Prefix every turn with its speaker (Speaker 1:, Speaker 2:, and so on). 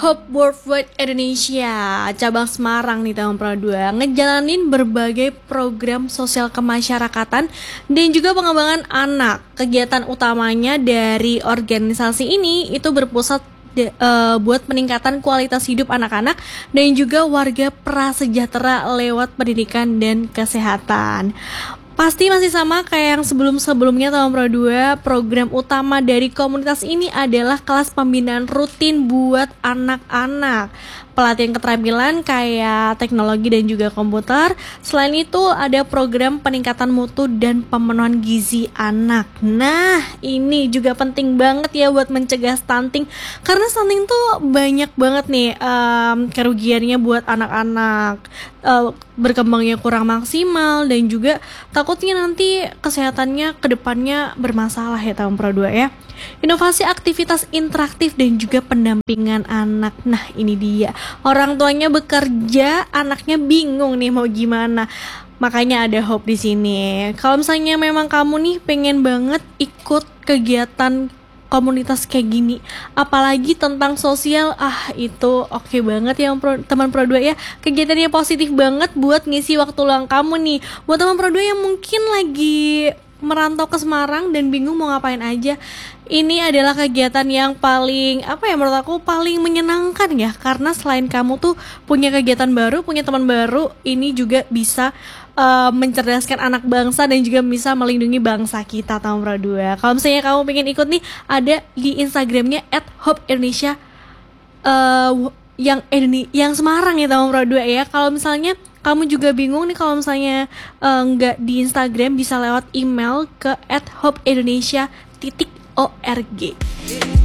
Speaker 1: Hope Worldwide Indonesia cabang Semarang nih tahun Pro 2 ngejalanin berbagai program sosial kemasyarakatan dan juga pengembangan anak. Kegiatan utamanya dari organisasi ini itu berpusat buat peningkatan kualitas hidup anak-anak dan juga warga prasejahtera lewat pendidikan dan kesehatan. Pasti masih sama kayak yang sebelum-sebelumnya tahun Pro 2. Program utama dari komunitas ini adalah kelas pembinaan rutin buat anak-anak, pelatihan keterampilan kayak teknologi dan juga komputer. Selain itu ada program peningkatan mutu dan pemenuhan gizi anak. Nah, ini juga penting banget ya buat mencegah stunting, karena stunting tuh banyak banget nih kerugiannya buat anak-anak, berkembangnya kurang maksimal dan juga takutnya nanti kesehatannya kedepannya bermasalah ya tahun Pro 2 ya. Inovasi aktivitas interaktif dan juga pendampingan anak. Nah ini dia, orang tuanya bekerja, anaknya bingung nih mau gimana. Makanya ada Hope di sini. Kalau misalnya memang kamu nih pengen banget ikut kegiatan komunitas kayak gini, apalagi tentang sosial, itu oke banget ya teman Pro 2 ya. Kegiatannya positif banget buat ngisi waktu luang kamu nih. Buat teman Pro 2 yang mungkin lagi merantau ke Semarang dan bingung mau ngapain aja, ini adalah kegiatan yang paling menurut aku paling menyenangkan ya, karena selain kamu tuh punya kegiatan baru, punya teman baru, ini juga bisa mencerdaskan anak bangsa dan juga bisa melindungi bangsa kita tahun Pro 2. Kalau misalnya kamu pengen ikut nih, ada di Instagramnya @hopeindonesia yang Semarang ya tahun Pro 2 ya. Kalau misalnya kamu juga bingung nih, kalau misalnya nggak di Instagram, bisa lewat email ke @hopeindonesia.org.